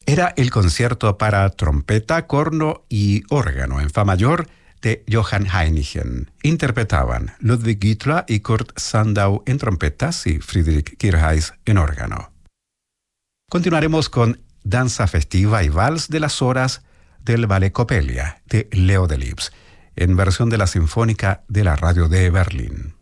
Era el concierto para trompeta, corno y órgano en fa mayor de Johann Heinichen. Interpretaban Ludwig Gittler y Kurt Sandau en trompetas y Friedrich Kirchheis en órgano. Continuaremos con Danza festiva y vals de las horas del Ballet Coppelia de Leo Delibes, en versión de la Sinfónica de la Radio de Berlín.